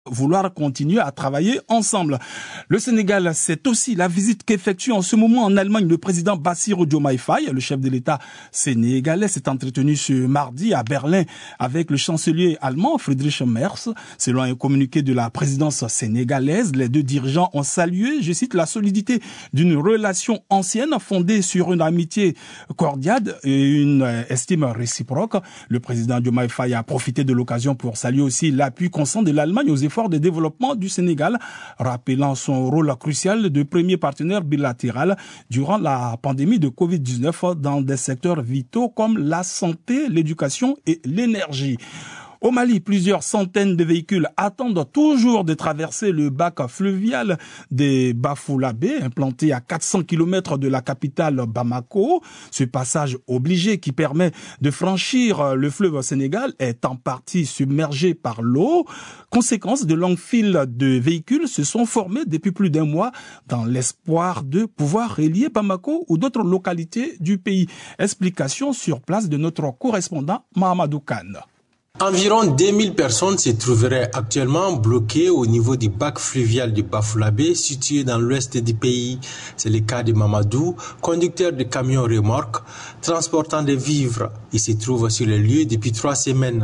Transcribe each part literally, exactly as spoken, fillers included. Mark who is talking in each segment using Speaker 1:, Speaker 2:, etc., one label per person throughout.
Speaker 1: vouloir continuer à travailler ensemble. Le Sénégal, c'est aussi la visite qu'effectue en ce moment en Allemagne le président Bassirou Diomaye Faye. Le chef de l'État sénégalais s'est entretenu ce mardi à Berlin avec le chancelier allemand Friedrich Merz. Selon un communiqué de la présidence sénégalaise, les deux dirigeants ont salué, je cite, la solidité d'une relation ancienne fondée sur une amitié cordiale et une estime réciproque. Le président Diomaye Faye a profité de l'occasion pour saluer aussi l'appui constant de l'Allemagne aux efforts de développement du Sénégal, rappelant son rôle crucial de premier partenaire bilatéral durant la pandémie de covid dix-neuf dans des secteurs vitaux comme la santé, l'éducation et l'énergie. Au Mali, plusieurs centaines de véhicules attendent toujours de traverser le bac fluvial des Bafoullabé, implanté à quatre cents kilomètres de la capitale Bamako. Ce passage obligé qui permet de franchir le fleuve Sénégal est en partie submergé par l'eau. Conséquence, de longues files de véhicules se sont formées depuis plus d'un mois dans l'espoir de pouvoir relier Bamako ou d'autres localités du pays. Explication sur place de notre correspondant Mahamadou Kane.
Speaker 2: Environ deux mille personnes se trouveraient actuellement bloquées au niveau du bac fluvial du Bafoullabé, situé dans l'ouest du pays. C'est le cas de Mamadou, conducteur de camion remorque, transportant des vivres. Il se trouve sur le lieu depuis trois semaines.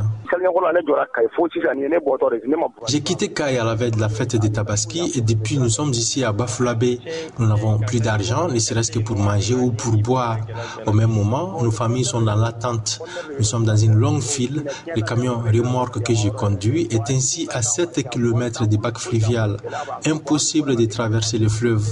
Speaker 2: J'ai quitté Kay à la veille de la fête de Tabaski et depuis nous sommes ici à Bafoullabé. Nous n'avons plus d'argent, ne serait-ce que pour manger ou pour boire. Au même moment, nos familles sont dans l'attente. Nous sommes dans une longue file. Le camion remorque que je conduis est ainsi à sept kilomètres du bac fluvial. Impossible de traverser le fleuve.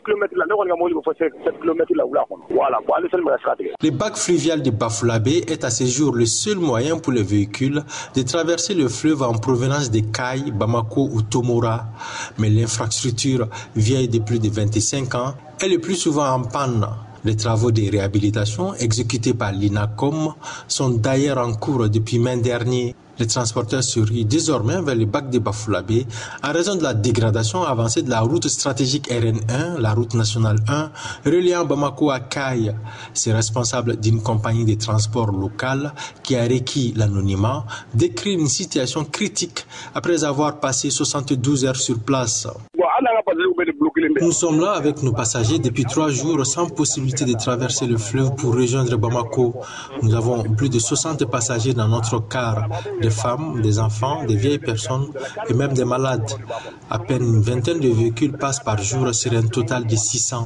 Speaker 2: Le bac fluvial de Bafoullabé est à ce jour le seul moyen pour les véhicules de traverser le fleuve en provenance de Kay, Bamako ou Tomora. Mais l'infrastructure vieille de plus de vingt-cinq ans est le plus souvent en panne. Les travaux de réhabilitation exécutés par l'INACOM sont d'ailleurs en cours depuis mai dernier. Les transporteurs se rient désormais vers le bac de Bafoullabé en raison de la dégradation avancée de la route stratégique R N un, la route nationale un, reliant Bamako à Kay. C'est responsable d'une compagnie de transport locale qui a requis l'anonymat décrit une situation critique après avoir passé soixante-douze heures sur place. Nous sommes là avec nos passagers depuis trois jours sans possibilité de traverser le fleuve pour rejoindre Bamako. Nous avons plus de soixante passagers dans notre car, des femmes, des enfants, des vieilles personnes et même des malades. À peine une vingtaine de véhicules passent par jour sur un total de six cents.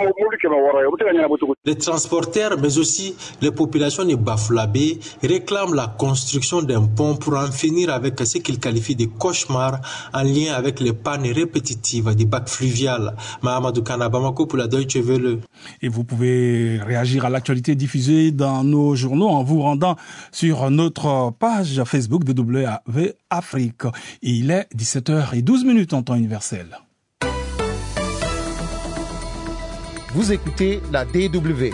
Speaker 2: Les transporteurs, mais aussi les populations de Bafoullabé réclament la construction d'un pont pour en finir avec ce qu'ils qualifient de cauchemar en lien avec les pannes répétitives du bac fluvial. Mahamadou Kane, Bamako pour la Deutsche Welle.
Speaker 1: Et vous pouvez réagir à l'actualité diffusée dans nos journaux en vous rendant sur notre page Facebook D W A V Afrique. Et il est dix-sept heures douze en temps universel.
Speaker 3: Vous écoutez la D W.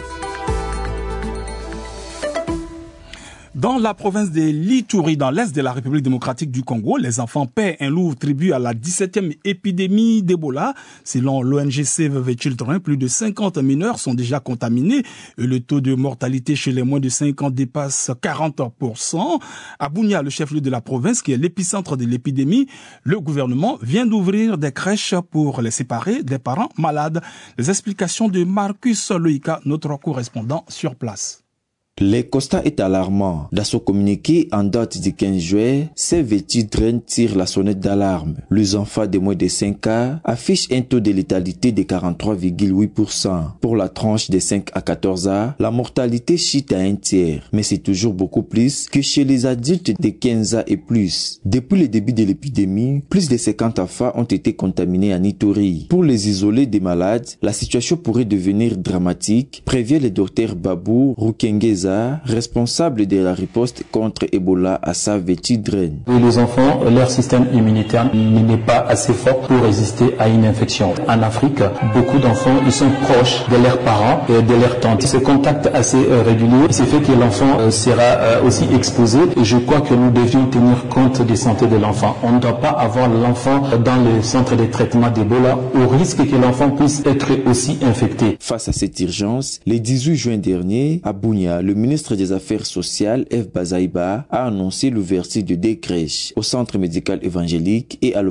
Speaker 1: Dans la province de l'Ituri, dans l'est de la République démocratique du Congo, les enfants paient un lourd tribut à la dix-septième épidémie d'Ebola. Selon l'O N G Save the Children, plus de cinquante mineurs sont déjà contaminés et le taux de mortalité chez les moins de cinq ans dépasse quarante pour cent. À Bunia, le chef-lieu de la province, qui est l'épicentre de l'épidémie, le gouvernement vient d'ouvrir des crèches pour les séparer des parents malades. Les explications de Marcus Loïka, notre correspondant sur place.
Speaker 4: Le constat est alarmant. Dans son communiqué en date du quinze juillet, Save the Children tire la sonnette d'alarme. Les enfants de moins de cinq ans affichent un taux de létalité de quarante-trois virgule huit pour cent. Pour la tranche de cinq à quatorze ans, la mortalité chute à un tiers, mais c'est toujours beaucoup plus que chez les adultes de quinze ans et plus. Depuis le début de l'épidémie, plus de cinquante enfants ont été contaminés en Ituri. Pour les isoler des malades, la situation pourrait devenir dramatique, prévient le docteur Babou Rukengeza, responsable de la riposte contre Ebola à Save the Children.
Speaker 5: Les enfants, leur système immunitaire n'est pas assez fort pour résister à une infection. En Afrique, beaucoup d'enfants ils sont proches de leurs parents et de leurs tantes. Ce contact assez régulier, c'est fait que l'enfant sera aussi exposé. Et je crois que nous devions tenir compte de la santé de l'enfant. On ne doit pas avoir l'enfant dans le centre de traitement d'Ebola au risque que l'enfant puisse être aussi infecté.
Speaker 4: Face à cette urgence, le dix-huit juin dernier, à Bunia, le le ministre des Affaires sociales, F. Bazaïba, a annoncé l'ouverture de deux crèches au centre médical évangélique et à l'hôpital